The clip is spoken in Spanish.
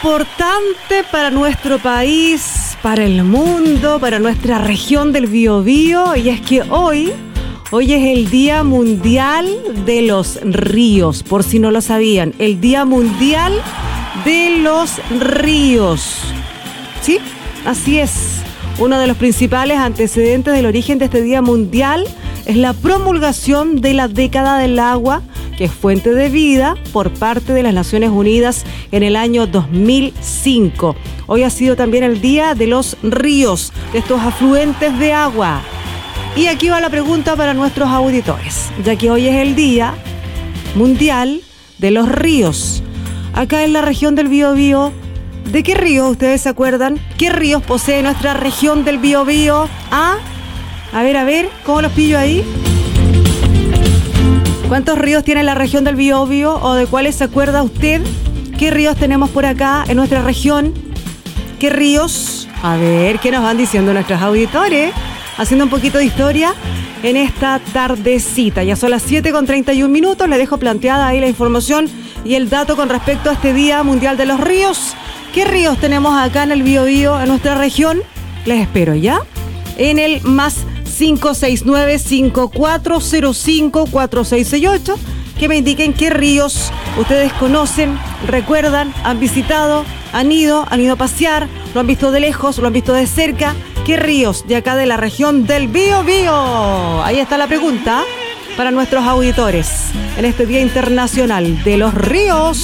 importante para nuestro país, para el mundo, para nuestra región del Biobío, y es que hoy es el Día Mundial de los Ríos, por si no lo sabían, el Día Mundial de los Ríos. ¿Sí? Así es. Uno de los principales antecedentes del origen de este Día Mundial es la promulgación de la década del agua, que es fuente de vida, por parte de las Naciones Unidas en el año 2005. Hoy ha sido también el Día de los Ríos, de estos afluentes de agua. Y aquí va la pregunta para nuestros auditores, ya que hoy es el Día Mundial de los Ríos. Acá en la región del Biobío, ¿de qué ríos ustedes se acuerdan? ¿Qué ríos posee nuestra región del Biobío? ¿Ah? A ver, ¿cómo los pillo ahí? ¿Cuántos ríos tiene la región del Biobío o de cuáles se acuerda usted? ¿Qué ríos tenemos por acá en nuestra región? ¿Qué ríos? A ver, ¿qué nos van diciendo nuestros auditores? Haciendo un poquito de historia en esta tardecita. Ya son las 7:31. Les dejo planteada ahí la información y el dato con respecto a este Día Mundial de los Ríos. ¿Qué ríos tenemos acá en el Biobío, en nuestra región? Les espero ya en el más 569-5405-4668, que me indiquen qué ríos ustedes conocen, recuerdan, han visitado, han ido a pasear, lo han visto de lejos, lo han visto de cerca. ¿Qué ríos de acá de la región del Biobío? Ahí está la pregunta para nuestros auditores en este Día Internacional de los Ríos.